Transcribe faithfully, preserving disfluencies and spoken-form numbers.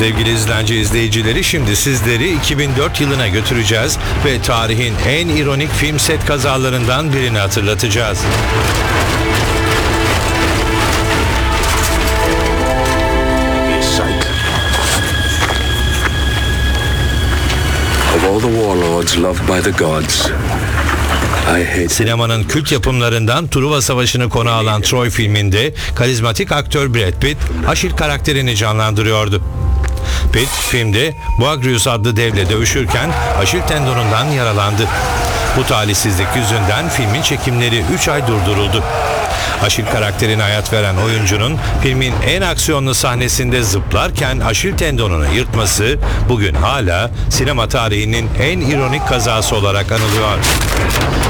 Sevgili izlenci izleyicileri, şimdi sizleri iki bin dört yılına götüreceğiz ve tarihin en ironik film set kazalarından birini hatırlatacağız. Of all the warlords loved by the gods, I hate... Sinemanın kült yapımlarından Truva Savaşı'nı konu alan Troy filminde karizmatik aktör Brad Pitt, Aşil karakterini canlandırıyordu. Pitt, filmde Boagrius adlı devle dövüşürken Aşil tendonundan yaralandı. Bu talihsizlik yüzünden filmin çekimleri üç ay durduruldu. Aşil karakterine hayat veren oyuncunun filmin en aksiyonlu sahnesinde zıplarken Aşil tendonunu yırtması bugün hala sinema tarihinin en ironik kazası olarak anılıyor.